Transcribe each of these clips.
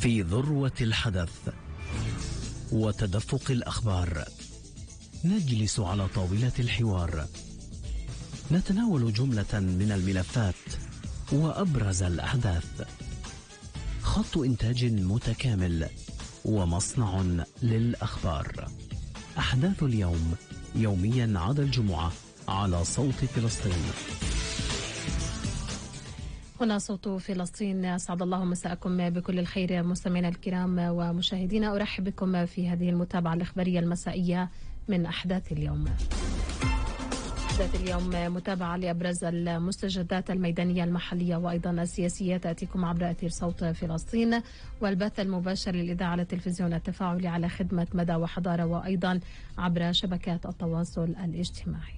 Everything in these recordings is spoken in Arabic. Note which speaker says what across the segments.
Speaker 1: في ذروة الحدث وتدفق الأخبار نجلس على طاولة الحوار، نتناول جملة من الملفات وأبرز الأحداث، خط إنتاج متكامل ومصنع للأخبار. أحداث اليوم يوميا عدا الجمعة على صوت فلسطين.
Speaker 2: هنا صوت فلسطين. أسعد الله مساءكم بكل الخير مستمعينا الكرام ومشاهدينا. أرحب بكم في هذه المتابعة الإخبارية المسائية من أحداث اليوم. أحداث اليوم متابعة لأبرز المستجدات الميدانية المحلية وأيضا السياسية تأتيكم عبر أثير صوت فلسطين والبث المباشر للإذاعة على التلفزيون التفاعلي على خدمة مدى وحضارة وأيضا عبر شبكات التواصل الاجتماعي.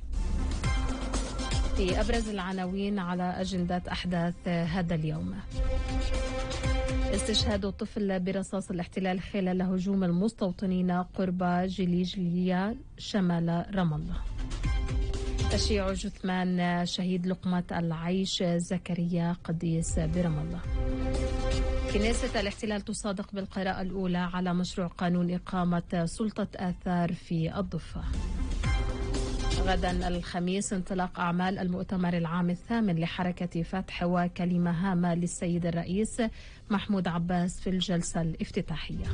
Speaker 2: في أبرز العناوين على أجندة أحداث هذا اليوم: استشهاد الطفل برصاص الاحتلال خلال هجوم المستوطنين قرب جليجلية شمال رام الله. تشييع جثمان شهيد لقمة العيش زكريا قديس برام الله. كنيسة الاحتلال تصادق بالقراءة الأولى على مشروع قانون إقامة سلطة آثار في الضفة. غدا الخميس انطلاق أعمال المؤتمر العام الثامن لحركة فتح وكلمة هامة للسيد الرئيس محمود عباس في الجلسة الافتتاحية.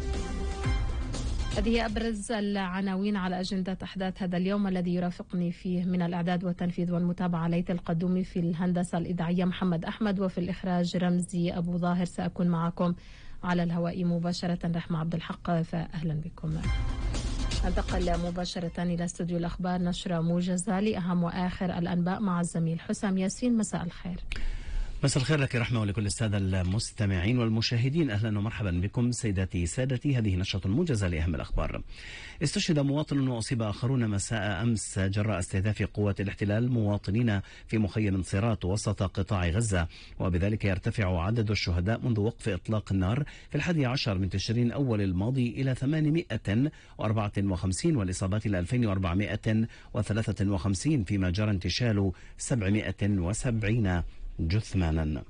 Speaker 2: هذه أبرز العناوين على أجندة أحداث هذا اليوم الذي يرافقني فيه من الإعداد والتنفيذ والمتابعة ليث القدومي، في الهندسة الإذاعية محمد أحمد، وفي الإخراج رمزي أبو ظاهر. سأكون معكم على الهواء مباشرة رحمة عبد الحق، فأهلا بكم. ننتقل مباشرة إلى استوديو الأخبار، نشرة موجزة لأهم وآخر الأنباء مع الزميل حسام ياسين. مساء الخير.
Speaker 1: مساء الخير لك رحمة ولكل السادة المستمعين والمشاهدين. أهلا ومرحبا بكم سيداتي سادتي. هذه نشرة موجزة لأهم الأخبار. استشهد مواطن وأصيب آخرون مساء أمس جراء استهداف قوات الاحتلال مواطنين في مخيم صيرات وسط قطاع غزة، وبذلك يرتفع عدد الشهداء منذ وقف إطلاق النار في 11 من تشرين أول الماضي إلى 854، والإصابات إلى 2453، فيما جرى انتشال 770 جثمانا.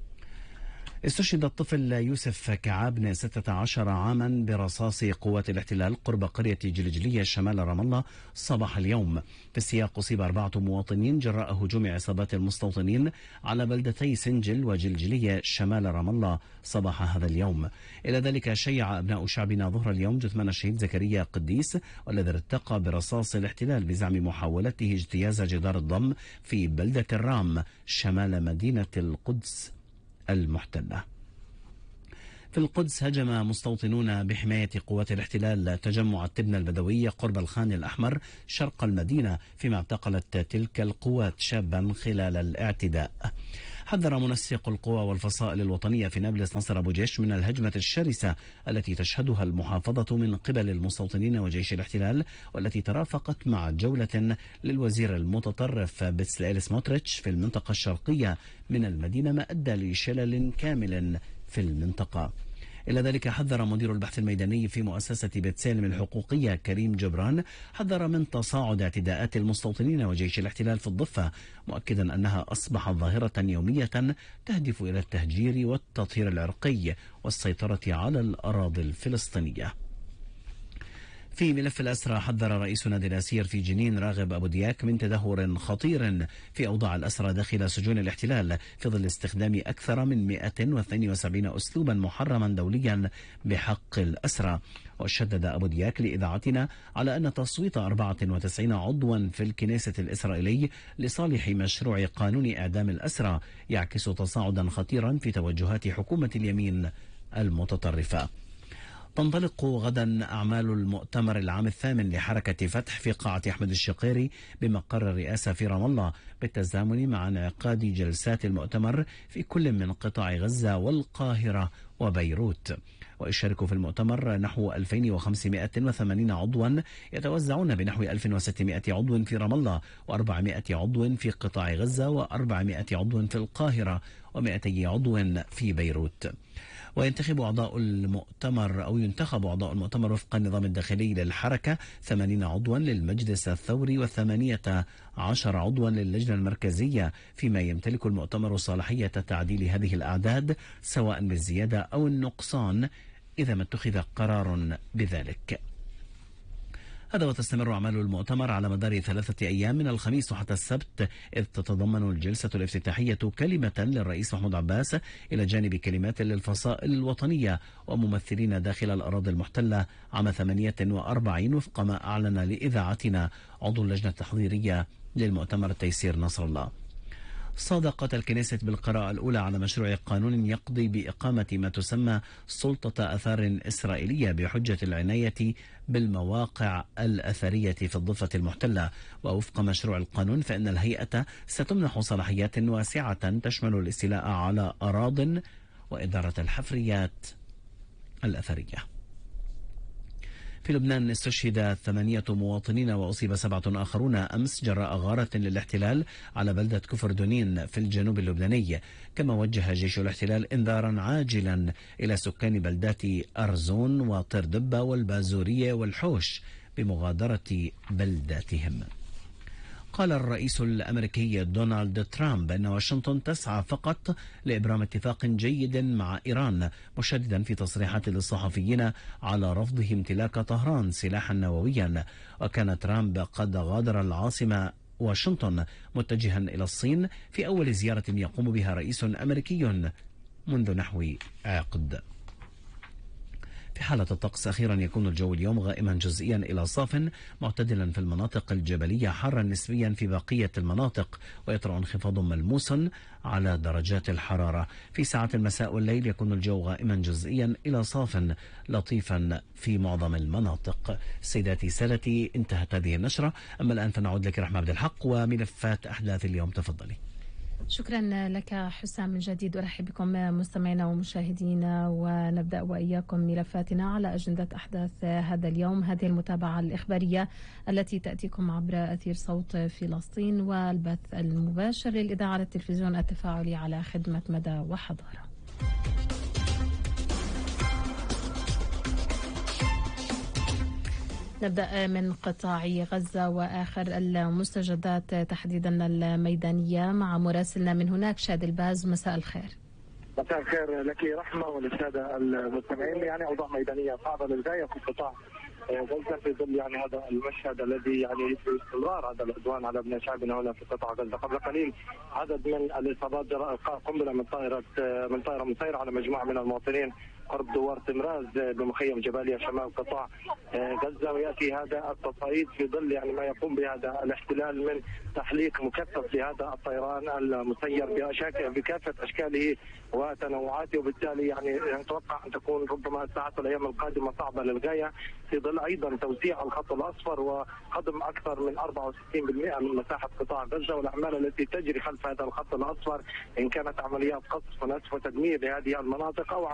Speaker 1: استشهد الطفل يوسف كعاب 16 عاما برصاص قوات الاحتلال قرب قرية جلجلية شمال رام الله صباح اليوم. في السياق أصيب 4 مواطنين جراء هجوم عصابات المستوطنين على بلدتي سنجل وجلجلية شمال رام الله صباح هذا اليوم. إلى ذلك شيع أبناء شعبنا ظهر اليوم جثمان الشهيد زكريا قديس، والذي ارتقى برصاص الاحتلال بزعم محاولته اجتياز جدار الضم في بلدة الرام شمال مدينة القدس المحتلة. في القدس هجم مستوطنون بحماية قوات الاحتلال تجمع التبنة البدوية قرب الخان الأحمر شرق المدينة، فيما اعتقلت تلك القوات شابا خلال الاعتداء. حذر منسق القوى والفصائل الوطنية في نابلس ناصر أبو جيش من الهجمة الشرسة التي تشهدها المحافظة من قبل المستوطنين وجيش الاحتلال، والتي ترافقت مع جولة للوزير المتطرف بتسليل سموتريتش في المنطقة الشرقية من المدينة، ما أدى لشلل كامل في المنطقة. إلى ذلك حذر مدير البحث الميداني في مؤسسة بتسالم الحقوقية كريم جبران، حذر من تصاعد اعتداءات المستوطنين وجيش الاحتلال في الضفة، مؤكدا أنها أصبحت ظاهرة يومية تهدف إلى التهجير والتطهير العرقي والسيطرة على الأراضي الفلسطينية. في ملف الأسرى حذر رئيس نادي الأسير في جنين راغب أبو دياك من تدهور خطير في أوضاع الأسرى داخل سجون الاحتلال في ظل استخدام أكثر من 172 أسلوبا محرما دوليا بحق الأسرى. وشدد أبو دياك لإذاعتنا على أن تصويت 94 عضوا في الكنيسة الإسرائيلي لصالح مشروع قانون إعدام الأسرى يعكس تصاعدا خطيرا في توجهات حكومة اليمين المتطرفة. تنطلق غدا أعمال المؤتمر العام الثامن لحركة فتح في قاعة أحمد الشقيري بمقر الرئاسة في رام الله، بالتزامن مع انعقاد جلسات المؤتمر في كل من قطاع غزة والقاهرة وبيروت. ويشارك في المؤتمر نحو 2580 عضوا يتوزعون بنحو 1600 عضو في رام الله، و400 عضو في قطاع غزة، و400 عضو في القاهرة، و200 عضو في بيروت. وينتخب أعضاء المؤتمر وفق النظام الداخلي للحركة 80 عضوا للمجلس الثوري و18 عضوا للجنة المركزية، فيما يمتلك المؤتمر صلاحية تعديل هذه الأعداد سواء بالزيادة أو النقصان إذا ما اتخذ قرار بذلك. هذا وتستمر أعمال المؤتمر على مدار 3 أيام من الخميس حتى السبت، إذ تتضمن الجلسة الافتتاحية كلمة للرئيس محمود عباس إلى جانب كلمات للفصائل الوطنية وممثلين داخل الأراضي المحتلة عام 48 وفق ما أعلن لإذاعتنا عضو اللجنة التحضيرية للمؤتمر تيسير نصر الله. صادقت الكنيسة بالقراءة الأولى على مشروع قانون يقضي بإقامة ما تسمى سلطة أثار إسرائيلية بحجة العناية بالمواقع الأثرية في الضفة المحتلة. ووفق مشروع القانون فإن الهيئة ستمنح صلاحيات واسعة تشمل الاستيلاء على أراضٍ وإدارة الحفريات الأثرية. في لبنان استشهد 8 مواطنين وأصيب 7 آخرون أمس جراء غارة للاحتلال على بلدة كفر دونين في الجنوب اللبناني. كما وجه جيش الاحتلال إنذارا عاجلا إلى سكان بلدات أرزون وطردبة والبازورية والحوش بمغادرة بلداتهم. قال الرئيس الأمريكي دونالد ترامب أن واشنطن تسعى فقط لإبرام اتفاق جيد مع إيران، مشددا في تصريحات للصحفيين على رفضه امتلاك طهران سلاحا نوويا. وكان ترامب قد غادر العاصمة واشنطن متجها إلى الصين في أول زيارة يقوم بها رئيس أمريكي منذ نحو عقد. في حالة الطقس أخيرا يكون الجو اليوم غائما جزئيا إلى صاف معتدلا في المناطق الجبلية، حارا نسبيا في بقية المناطق، ويطرأ انخفاض ملموس على درجات الحرارة. في ساعات المساء والليل يكون الجو غائما جزئيا إلى صاف لطيفا في معظم المناطق. سيداتي سادتي، انتهت هذه النشرة. أما الآن فنعود لك رحمة عبد الحق وملفات أحداث اليوم. تفضلي.
Speaker 2: شكرا لك حسام من جديد. أرحب بكم مستمعينا ومشاهدينا، ونبدأ وإياكم ملفاتنا على أجندة أحداث هذا اليوم. هذه المتابعة الإخبارية التي تأتيكم عبر أثير صوت فلسطين والبث المباشر للإذاعة على التلفزيون التفاعلي على خدمة مدى وحضارة. نبدأ من قطاع غزة وآخر المستجدات تحديدا الميدانية مع مراسلنا من هناك شاد الباز. مساء الخير.
Speaker 3: مساء الخير لك رحمة وللسادة المستمعين. أوضاع ميدانية صعبة للغاية في قطاع غزة في ظل هذا المشهد الذي في استمرار هذا العدوان على ابناء شعبنا هنا في قطاع غزة. قبل قليل عدد من الإصابات جراء إلقاء قنبلة من طائرة مسيرة على مجموعة من المواطنين قرب دوار تمراز بمخيم جباليا شمال قطاع غزة. ويأتي هذا التصعيد في ظل ما يقوم بهذا الاحتلال من تحليق مكثف لهذا الطيران المسير بكافة أشكاله وتنوعاته، وبالتالي نتوقع أن تكون ربما الساعات والأيام القادمة صعبة للغاية في ظل أيضا توسيع الخط الأصفر وهدم أكثر من 64% من مساحة قطاع غزة، والأعمال التي تجري خلف هذا الخط الأصفر إن كانت عمليات قصف ونسف وتدمير لهذه المناطق أو